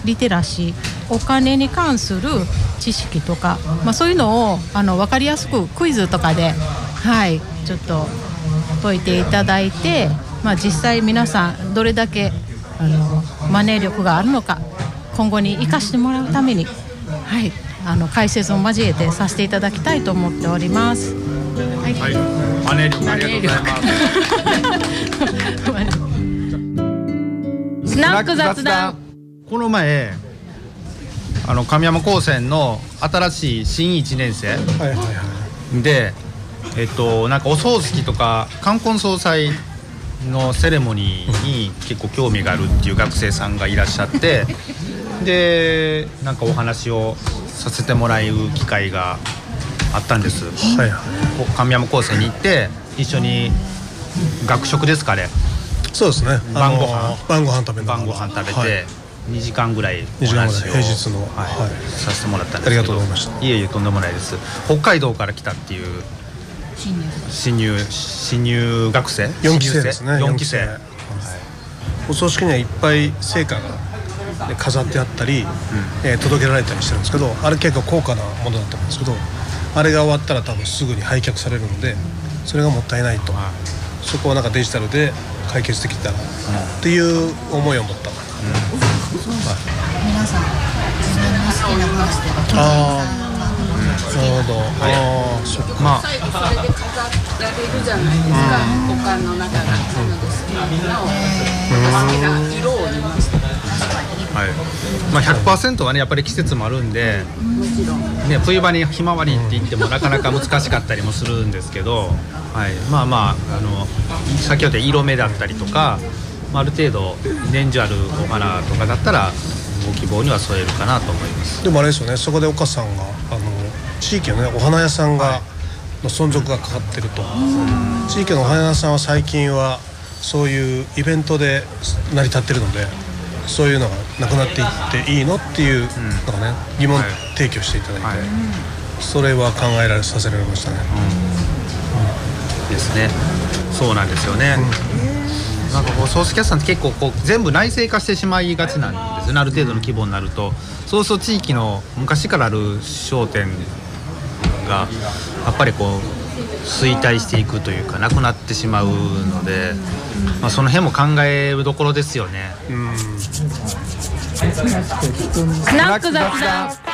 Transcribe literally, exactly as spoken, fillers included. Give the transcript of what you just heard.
リテラシー、お金に関する知識とか、まあ、そういうのをあの分かりやすくクイズとかで、はい、ちょっと解いていただいて、まあ、実際皆さんどれだけあのマネー力があるのか、今後に生かしてもらうために、はい、あの解説を交えてさせていただきたいと思っております。はい、 はい、マネー力ありがとうございます。 スナック雑談。 この前あの神山高専の新しい新いちねん生、はいはいはい、で、えっと、なんかお葬式とか冠婚葬祭のセレモニーに結構興味があるっていう学生さんがいらっしゃってでなんかお話をさせてもらう機会があったんです、はいはい、神山高専に行って一緒に学食ですかね。 そうですね、 晩ご飯晩ご飯食べ晩ご飯食べて、はい、にじかんぐらいお話を平日の、 はいはい、させてもらったんですけど、 ありがとうございました。 いえいえとんでもないです。北海道から来たっていう新入新入学生よんき生ですね。 よんき生、はい、 お葬式にはいっぱい聖火が飾ってあったり、うんえー、届けられたりしてるんですけど、あれ結構高価なものだと思うんですけど、あれが終わったら多分すぐに廃却されるので、それがもったいないと、はい、そこはなんかデジタルで解決できたら、うん、っていう思いを持った、うん、 皆さん自分の好きな話でああなるほど、 はい、 あそっか、 まあ、最後それで飾られるじゃないですか、うん、お棺の中がなので好きなものを私が色を見ました。 はい、まあ、ひゃくパーセント はねやっぱり季節もあるんで、 もちろん、 ね、冬場にひまわりって言ってもなかなか難しかったりもするんですけど、はい、まあまあ、あの先ほど色目だったりとか、ある程度年中あるお花とかだったらご希望には添えるかなと思います。 でもあれですよね、そこで岡さんがあの地域の、ね、お花屋さんが、はい、の存続がかかってると、地域のお花屋さんは最近はそういうイベントで成り立ってるので、そういうのがなくなっていっていいのっていうのがね、疑問提供していただいて、はいはい、それは考えられさせられましたね、 うんうん、ですね。そうなんですよね、うん、なんかこうソースキャスターって結構こう全部内製化してしまいがちなんですよね。ある程度の規模になると、そうすると地域の昔からある商店がやっぱりこう衰退していくというかなくなってしまうので、まあ、その辺も考えるどころですよね。うん、 スナック雑談。